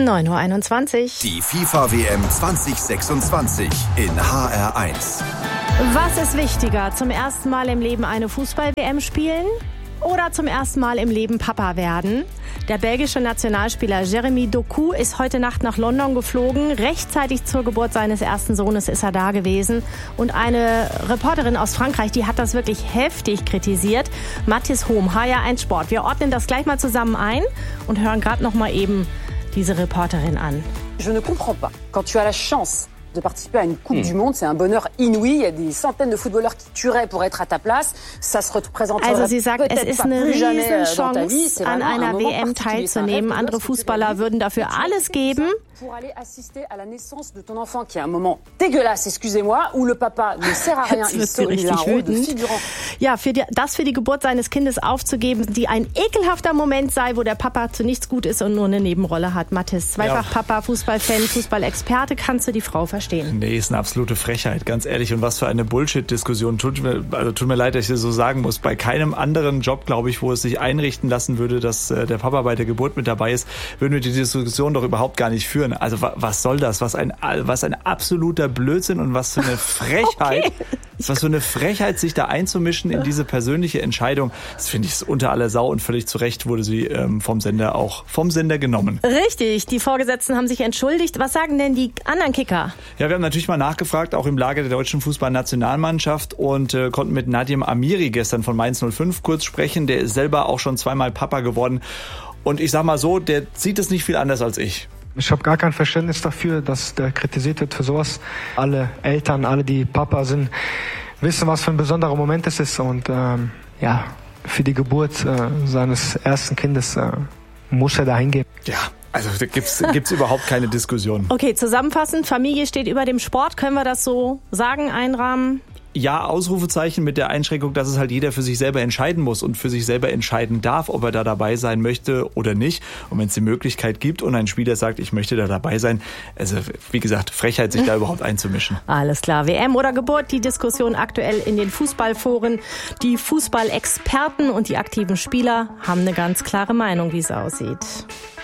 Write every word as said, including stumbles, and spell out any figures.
neun Uhr einundzwanzig. Die FIFA-W M zwanzig sechsundzwanzig in H R eins. Was ist wichtiger? Zum ersten Mal im Leben eine Fußball-W M spielen oder zum ersten Mal im Leben Papa werden? Der belgische Nationalspieler Jeremy Doku ist heute Nacht nach London geflogen. Rechtzeitig zur Geburt seines ersten Sohnes ist er da gewesen. Und eine Reporterin aus Frankreich, die hat das wirklich heftig kritisiert. Mathis Hohm, H R eins Sport. Wir ordnen das gleich mal zusammen ein und hören gerade noch mal eben diese Reporterin an. Je ne comprends pas. Quand tu as la chance de participer à une Coupe mmh. du Monde, c'est un bonheur inouï. Il y a des centaines de footballeurs qui tueraient pour être à ta place. Ça se représente Also sie sagt, es ist eine Riesenchance, an einer W M teilzunehmen. Andere Fußballer würden dafür alles geben. Pour aller assister à la naissance de ton enfant, qui est un moment dégueulasse, excusez-moi, où le papa ne sert à rien, il sort un rôle de figurant. Ja, für die, das für die Geburt seines Kindes aufzugeben, die ein ekelhafter Moment sei, wo der Papa zu nichts gut ist und nur eine Nebenrolle hat. Mathis, zweifach ja. Papa, Fußballfan, Fußballexperte, kannst du die Frau verstehen? Nee, ist eine absolute Frechheit, ganz ehrlich. Und was für eine Bullshit-Diskussion. Tut mir, also tut mir leid, dass ich das so sagen muss. Bei keinem anderen Job, glaube ich, wo es sich einrichten lassen würde, dass äh, der Papa bei der Geburt mit dabei ist, würden wir die Diskussion doch überhaupt gar nicht führen. Also was soll das? Was ein, was ein absoluter Blödsinn und was für eine Frechheit. Okay. Was für eine Frechheit, sich da einzumischen in diese persönliche Entscheidung. Das finde ich unter aller Sau und völlig zu Recht wurde sie ähm, vom Sender auch vom Sender genommen. Richtig, die Vorgesetzten haben sich entschuldigt. Was sagen denn die anderen Kicker? Ja, wir haben natürlich mal nachgefragt, auch im Lager der deutschen Fußballnationalmannschaft und äh, konnten mit Nadim Amiri gestern von Mainz null fünf kurz sprechen. Der ist selber auch schon zweimal Papa geworden. Und ich sag mal so, der sieht es nicht viel anders als ich. Ich habe gar kein Verständnis dafür, dass der kritisiert wird für sowas. Alle Eltern, alle die Papa sind, wissen, was für ein besonderer Moment es ist. Und ähm, ja, für die Geburt äh, seines ersten Kindes äh, muss er da hingehen. Ja, also da gibt's gibt's überhaupt keine Diskussion. Okay, zusammenfassend, Familie steht über dem Sport. Können wir das so sagen, einrahmen? Ja, Ausrufezeichen mit der Einschränkung, dass es halt jeder für sich selber entscheiden muss und für sich selber entscheiden darf, ob er da dabei sein möchte oder nicht. Und wenn es die Möglichkeit gibt und ein Spieler sagt, ich möchte da dabei sein, also wie gesagt, Frechheit, sich da überhaupt einzumischen. Alles klar, W M oder Geburt, die Diskussion aktuell in den Fußballforen. Die Fußballexperten und die aktiven Spieler haben eine ganz klare Meinung, wie es aussieht.